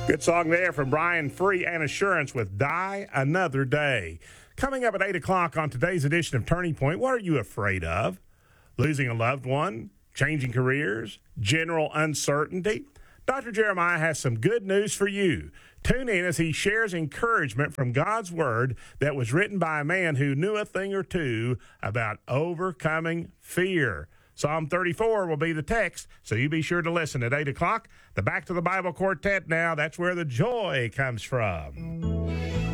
Good song there from Brian Free and Assurance with Die Another Day. Coming up at 8 o'clock on today's edition of Turning Point, what are you afraid of? Losing a loved one? Changing careers? General uncertainty? Dr. Jeremiah has some good news for you. Tune in as he shares encouragement from God's Word that was written by a man who knew a thing or two about overcoming fear. Psalm 34 will be the text, so you be sure to listen at 8 o'clock. The Back to the Bible Quartet now, that's where the joy comes from.